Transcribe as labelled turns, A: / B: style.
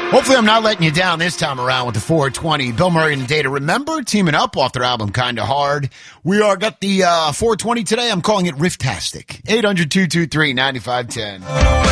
A: Hopefully I'm not letting you down this time around with the 420. Bill Murray and Data. Remember, teaming up off their album Kinda Hard. We are got the 420 today. I'm calling it Rifftastic. 800-223-9510.